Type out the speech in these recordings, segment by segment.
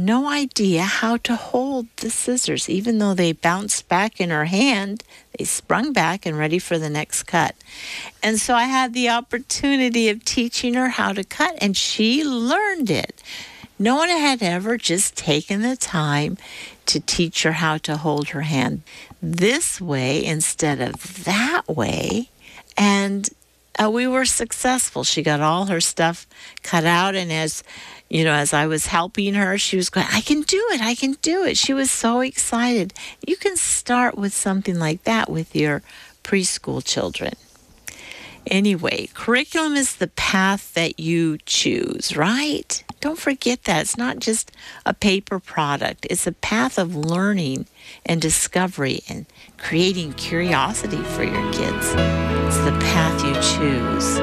no idea how to hold the scissors. Even though they bounced back in her hand, they sprung back and ready for the next cut. And so I had the opportunity of teaching her how to cut, and she learned it. No one had ever just taken the time to teach her how to hold her hand this way instead of that way. And we were successful. She got all her stuff cut out, and as I was helping her, she was going, I can do it. She was so excited. You can start with something like that with your preschool children. Anyway, curriculum is the path that you choose, right? Don't forget that. It's not just a paper product. It's a path of learning and discovery and creating curiosity for your kids. It's the path you choose.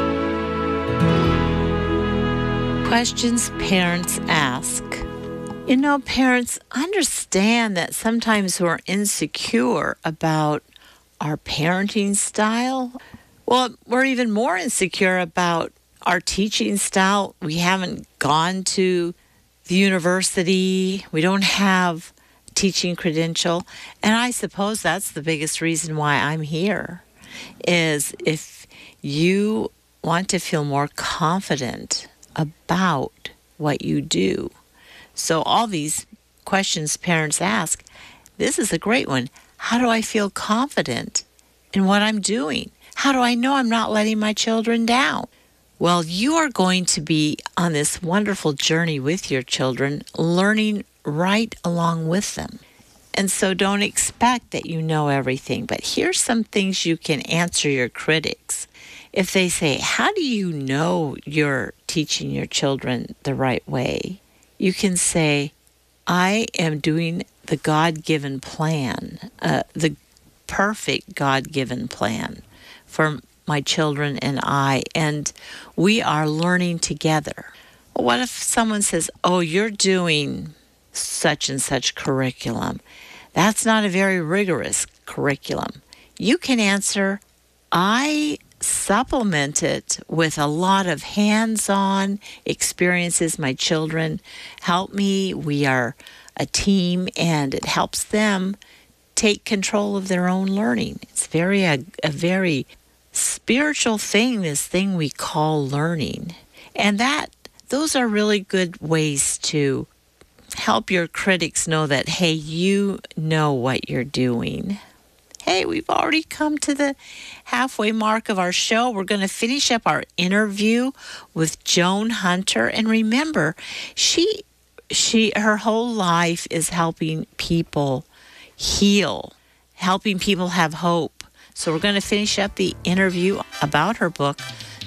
Questions parents ask. Parents understand that sometimes we're insecure about our parenting style. Well, we're even more insecure about our teaching style. We haven't gone to the university. We don't have a teaching credential. And I suppose that's the biggest reason why I'm here, is if you want to feel more confident about what you do. So all these questions parents ask, this is a great one. How do I feel confident in what I'm doing? How do I know I'm not letting my children down? Well, you are going to be on this wonderful journey with your children, learning right along with them. And so don't expect that you know everything. But here's some things you can answer your critics. If they say, how do you know you're teaching your children the right way? You can say, I am doing the God-given plan, the perfect God-given plan for my children and I, and we are learning together. Well, what if someone says, oh, you're doing such and such curriculum? That's not a very rigorous curriculum. You can answer, I supplement it with a lot of hands-on experiences. My children help me. We are a team, and it helps them take control of their own learning. It's a very spiritual thing, this thing we call learning. And those are really good ways to help your critics know that, hey, you know what you're doing. Hey, we've already come to the halfway mark of our show. We're going to finish up our interview with Joan Hunter. And remember, her whole life is helping people heal, helping people have hope. So we're going to finish up the interview about her book,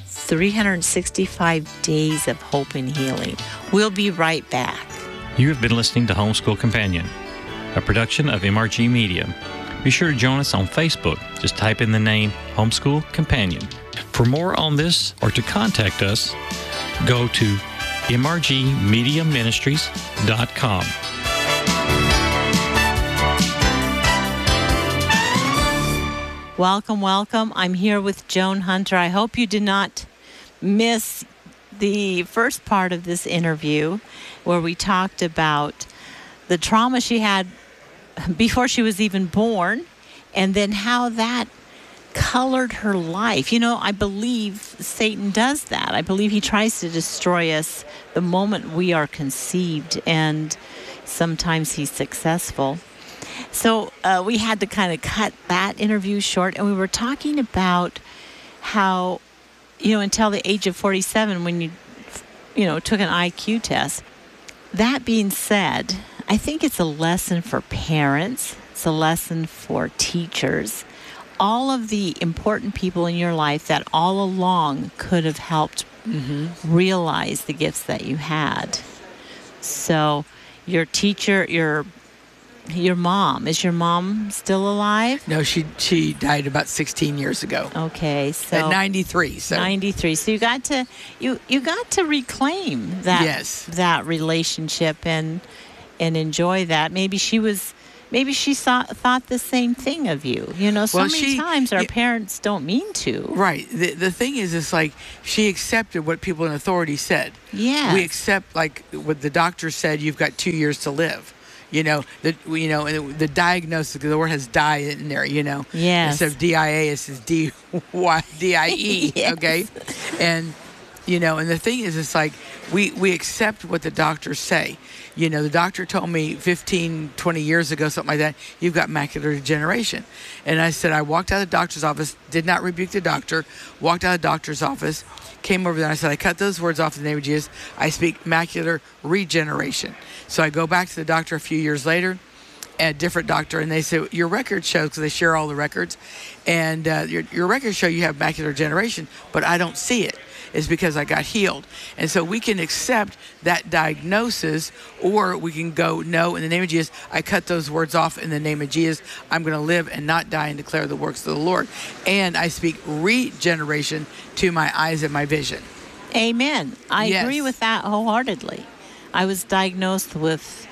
365 Days of Hope and Healing. We'll be right back. You have been listening to Homeschool Companion, a production of MRG Media. Be sure to join us on Facebook. Just type in the name Homeschool Companion. For more on this or to contact us, go to mrgmediaministries.com. Welcome. I'm here with Joan Hunter. I hope you did not miss the first part of this interview where we talked about the trauma she had before she was even born, and then how that colored her life. I believe Satan does that. I believe he tries to destroy us the moment we are conceived, and sometimes he's successful. So we had to kind of cut that interview short, and we were talking about how, until the age of 47, when you took an IQ test. That being said, I think it's a lesson for parents. It's a lesson for teachers. All of the important people in your life that all along could have helped realize the gifts that you had. So your teacher, your mom, is your mom still alive? No, she died about 16 years ago. Okay, so at 93. So 93. So you got to reclaim that yes. that relationship and enjoy that. Maybe she was maybe she thought the same thing of you. You know, so Well, many times our parents don't mean to. Right. The thing is, it's like she accepted what people in authority said. Yes. We accept, like, what the doctor said, you've got 2 years to live. You know, and the diagnosis, the word has die in there, you know. Yes. Instead of DIA, it says DIE, Yes. okay? And, you know, and the thing is, it's like we accept what the doctors say. You know, the doctor told me 15, 20 years ago, something like that, you've got macular degeneration. And I said, I walked out of the doctor's office, did not rebuke the doctor, walked out of the doctor's office, came over there, and I said, I cut those words off in the name of Jesus. I speak macular regeneration. So I go back to the doctor a few years later, a different doctor, and they say, your record shows, because they share all the records, and your records show you have macular degeneration, but I don't see it. It's because I got healed. And so we can accept that diagnosis, or we can go, no, in the name of Jesus, I cut those words off in the name of Jesus. I'm going to live and not die and declare the works of the Lord. And I speak regeneration to my eyes and my vision. Amen. I Yes. agree with that wholeheartedly. I was diagnosed with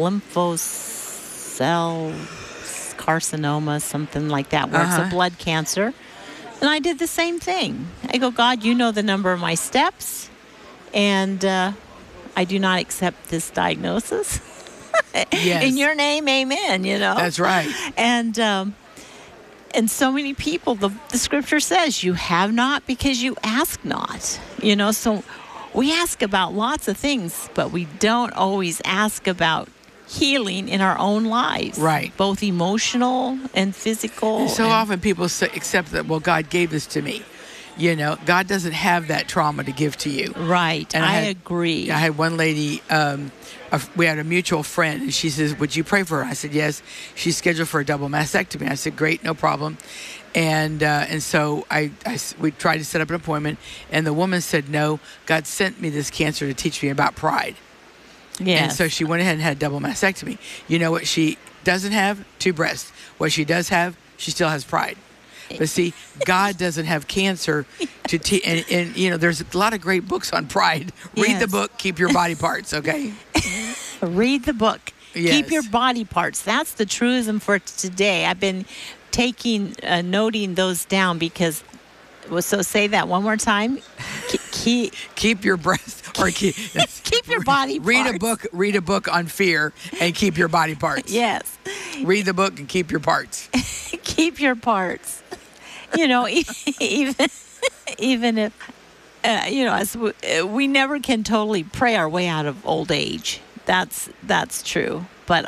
lymphocell carcinoma, something like that, where it's a blood cancer. And I did the same thing. I go, God, you know the number of my steps, and I do not accept this diagnosis. Yes. In your name, amen, you know. That's right. And so many people, the scripture says, you have not because you ask not. You know, so we ask about lots of things, but we don't always ask about healing in our own lives. Right. Both emotional and physical. And so often people accept that, well, God gave this to me. You know, God doesn't have that trauma to give to you. Right. And I agree. I had one lady, we had a mutual friend, and she says, would you pray for her? I said, yes. She's scheduled for a double mastectomy. I said, great, no problem. And so we tried to set up an appointment, and the woman said, no, God sent me this cancer to teach me about pride. Yes. And so she went ahead and had a double mastectomy. You know what she doesn't have? 2 breasts. What she does have, she still has pride. But see, God doesn't have cancer to teach. And, you know, there's a lot of great books on pride. Read the Yes. book, keep your body parts, okay? Read the book. Yes. Keep your body parts. That's the truism for today. I've been noting those down because, so say that one more time. Keep your breath, or keep your body parts. Read a book on fear and keep your body parts. Yes. Read the book and keep your parts. Keep your parts. You know, even if, you know, as we never can totally pray our way out of old age. That's true. But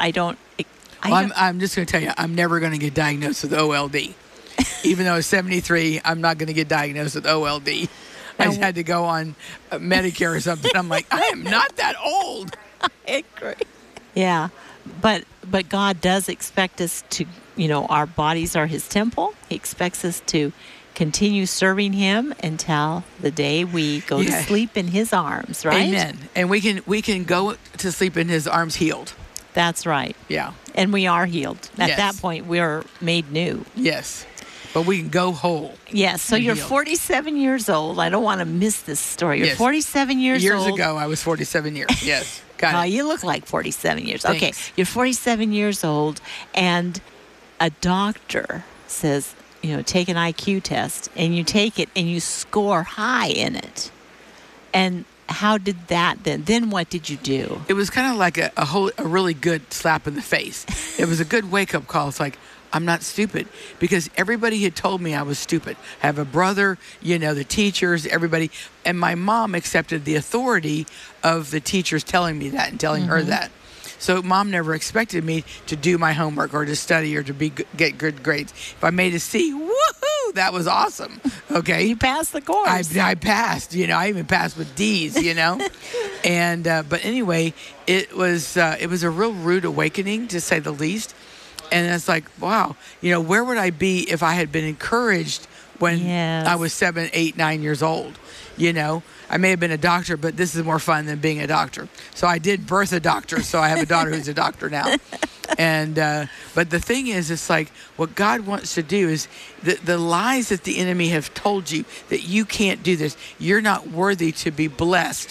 I'm just going to tell you, I'm never going to get diagnosed with OLD. Even though I'm 73, I'm not going to get diagnosed with OLD. I just had to go on Medicare or something. I'm like, I am not that old. I agree. Yeah. But God does expect us to, you know, our bodies are his temple. He expects us to continue serving him until the day we go to sleep in his arms, right? Amen. And we can go to sleep in his arms healed. That's right. Yeah. And we are healed. At Yes. that point, we're made new. Yes. But we can go whole. Yes. So you're healed. 47 years old. I don't want to miss this story. You're Yes. 47 years old. Years ago, I was 47 years. Yes. Got it. You look like 47 years. Thanks. Okay. You're 47 years old, and a doctor says, you know, take an IQ test, and you take it and you score high in it. And how did that then what did you do? It was kind of like a really good slap in the face. It was a good wake-up call. It's like, I'm not stupid, because everybody had told me I was stupid. I have a brother, you know, the teachers, everybody. And my mom accepted the authority of the teachers telling me that and telling her that. So mom never expected me to do my homework or to study or to get good grades. If I made a C, woohoo, that was awesome. Okay. You passed the course. I passed, you know, I even passed with D's, you know. And, but anyway, it was a real rude awakening, to say the least. And it's like, wow, you know, where would I be if I had been encouraged when Yes. I was 7, 8, 9 years old? You know, I may have been a doctor, but this is more fun than being a doctor. So I did birth a doctor, so I have a daughter who's a doctor now. And but the thing is, it's like what God wants to do is the lies that the enemy have told you that you can't do this, you're not worthy to be blessed,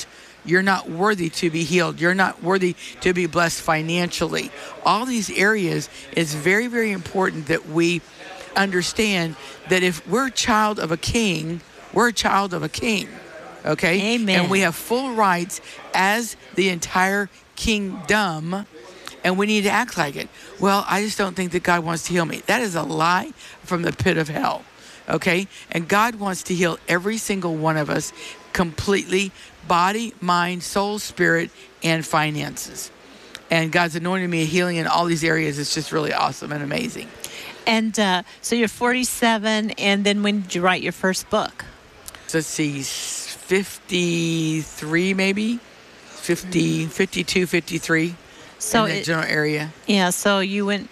You're not worthy to be healed. You're not worthy to be blessed financially. All these areas, it's very, very important that we understand that if we're a child of a king, we're a child of a king. Okay? Amen. And we have full rights as the entire kingdom, and we need to act like it. Well, I just don't think that God wants to heal me. That is a lie from the pit of hell. Okay? And God wants to heal every single one of us completely, body, mind, soul, spirit, and finances. And God's anointed me a healing in all these areas. It's just really awesome and amazing. And so you're 47, and then when did you write your first book? So let's see, 53 maybe? 50, 52, 53 So in that general area. Yeah, so you went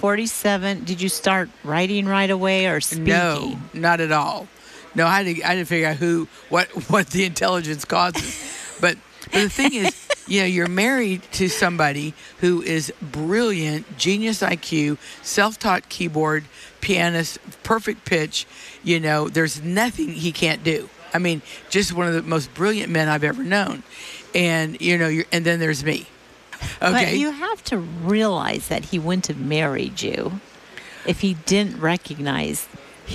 47. Did you start writing right away or speaking? No, not at all. No, I had to figure out what the intelligence causes. But the thing is, you're married to somebody who is brilliant, genius IQ, self-taught keyboard, pianist, perfect pitch. There's nothing he can't do. I mean, just one of the most brilliant men I've ever known. And, and then there's me. Okay. But you have to realize that he wouldn't have married you if he didn't recognize,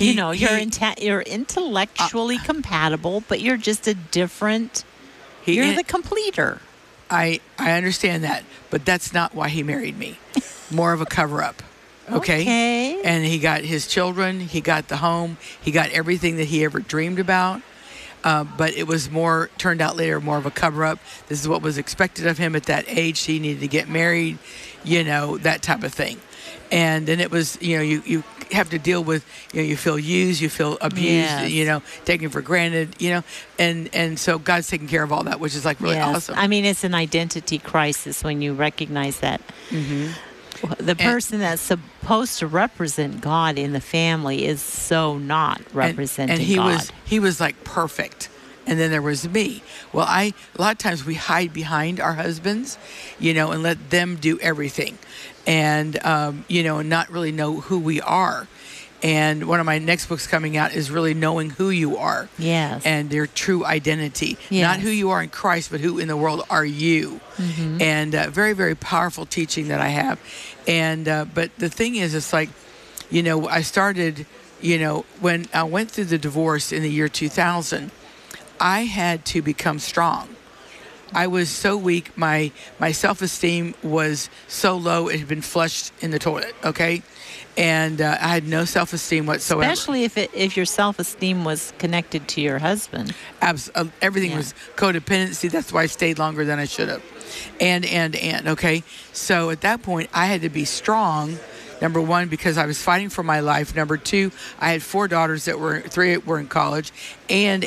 you're intellectually compatible, but you're just a different, you're the completer. I understand that, but that's not why he married me. More of a cover-up. Okay? And he got his children, he got the home, he got everything that he ever dreamed about. But it was turned out later, more of a cover-up. This is what was expected of him at that age. He needed to get married, that type of thing. And then it was, you have to deal with, you feel used, you feel abused, yes. Taken for granted, and so God's taking care of all that, which is like really awesome. I mean, it's an identity crisis when you recognize that. Mm-hmm. The person that's supposed to represent God in the family is so not representing God. And he was like perfect. And then there was me. Well, a lot of times we hide behind our husbands, and let them do everything. And, and not really know who we are. And one of my next books coming out is really knowing who you are. Yes. And their true identity. Yes. Not who you are in Christ, but who in the world are you. Mm-hmm. And very, very powerful teaching that I have. And but the thing is, it's like, I started, when I went through the divorce in the year 2000, I had to become strong. I was so weak. My self-esteem was so low, it had been flushed in the toilet, okay? And I had no self-esteem whatsoever. Especially if your self-esteem was connected to your husband. Everything was codependency. That's why I stayed longer than I should have. And, okay? So at that point, I had to be strong, number one, because I was fighting for my life. Number two, I had 4 daughters three were in college, and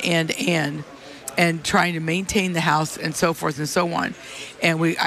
trying to maintain the house and so forth and so on. And we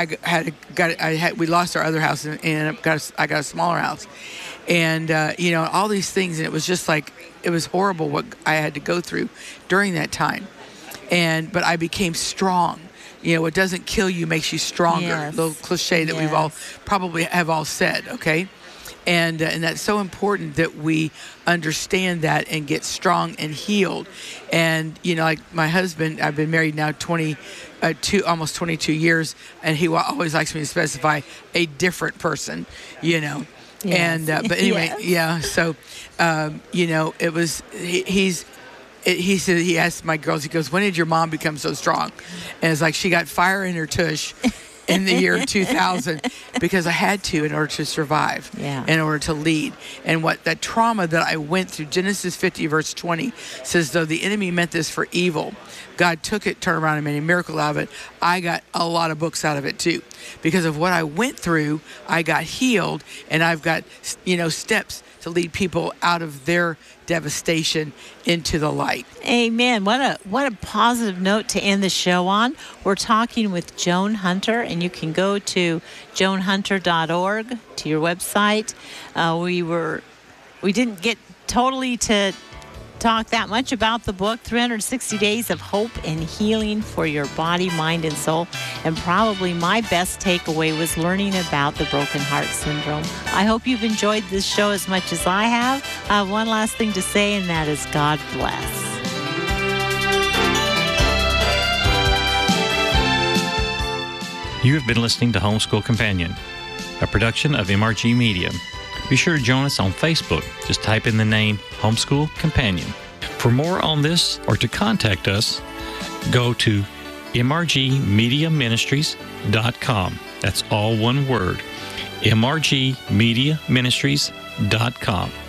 lost our other house and I got a smaller house. And, all these things. And it was just like, it was horrible what I had to go through during that time. But I became strong. What doesn't kill you makes you stronger. Yes. Little cliche that we've all probably have all said. Okay. And that's so important that we understand that and get strong and healed. And, like my husband, I've been married now almost 22 years, and he always likes me to specify a different person, Yes. And, but anyway, yes. So, it was, he said, he asked my girls, he goes, when did your mom become so strong? And it's like, she got fire in her tush in the year 2000 because I had to in order to survive, in order to lead. And that trauma that I went through, Genesis 50 verse 20 says, though the enemy meant this for evil, God took it, turned around and made a miracle out of it. I got a lot of books out of it too. Because of what I went through, I got healed, and I've got, steps to lead people out of their devastation into the light. Amen. What a positive note to end the show on. We're talking with Joan Hunter, and you can go to joanhunter.org, to your website. We didn't get totally to talk that much about the book, 360 Days of Hope and Healing for Your Body, Mind, and Soul. And probably my best takeaway was learning about the broken heart syndrome. I hope you've enjoyed this show as much as I have. I have one last thing to say, and that is God bless. You have been listening to Homeschool Companion, a production of MRG Media. Be sure to join us on Facebook. Just type in the name Homeschool Companion. For more on this or to contact us, go to mrgmediaministries.com. That's all one word, mrgmediaministries.com.